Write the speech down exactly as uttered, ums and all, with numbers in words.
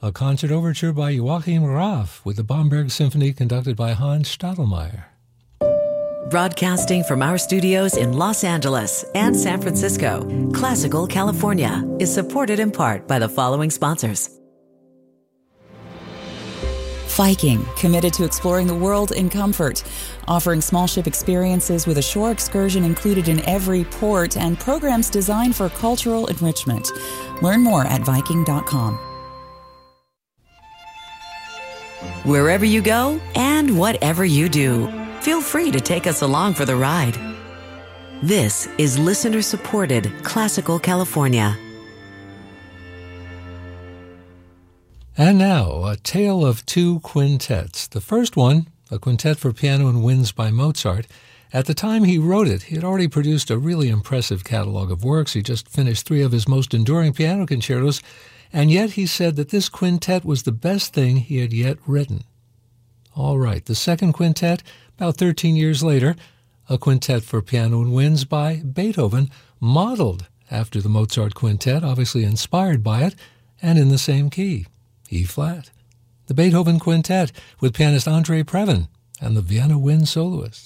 a concert overture by Joachim Raff with the Bamberg Symphony conducted by Hans Stadelmeier. Broadcasting from our studios in Los Angeles and San Francisco, Classical California is supported in part by the following sponsors. Viking, committed to exploring the world in comfort, offering small ship experiences with a shore excursion included in every port and programs designed for cultural enrichment. Learn more at Viking dot com. Wherever you go and whatever you do, feel free to take us along for the ride. This is listener-supported Classical California. And now, a tale of two quintets. The first one, a quintet for piano and winds by Mozart. At the time he wrote it, he had already produced a really impressive catalog of works. He just finished three of his most enduring piano concertos, and yet he said that this quintet was the best thing he had yet written. All right, the second quintet, about thirteen years later, a quintet for piano and winds by Beethoven, modeled after the Mozart quintet, obviously inspired by it, and in the same key. E-flat. The Beethoven Quintet with pianist Andre Previn and the Vienna Wind Soloists.